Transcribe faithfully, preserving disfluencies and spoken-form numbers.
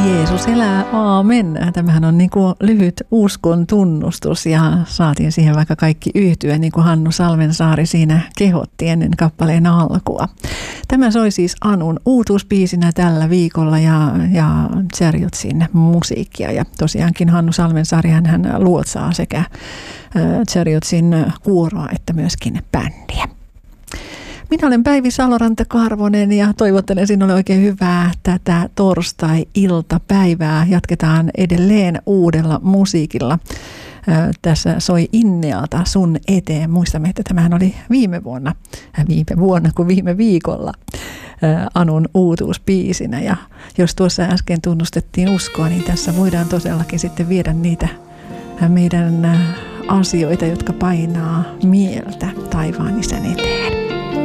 Jeesus elää, aamen. Tämähän on niin kuin lyhyt uskon tunnustus ja saatiin siihen vaikka kaikki yhtyä, niin kuin Hannu Salmensaari siinä kehotti ennen kappaleen alkua. Tämä soi siis Anun uutuusbiisinä tällä viikolla ja, ja Chariotsin musiikkia. Ja tosiaankin Hannu Salmensaari hän luotsaa sekä äh, Chariotsin kuoroa että myöskin bändiä. Minä olen Päivi Saloranta-Karvonen ja toivottelen sinulle oikein hyvää tätä torstai-iltapäivää. Jatketaan edelleen uudella musiikilla. Tässä soi Innealta Sun eteen. Muistamme, että tämähän oli viime vuonna, viime vuonna kuin viime viikolla Anun uutuusbiisinä. Ja jos tuossa äsken tunnustettiin uskoa, niin tässä voidaan todellakin sitten viedä niitä meidän asioita, jotka painaa mieltä taivaan Isän eteen.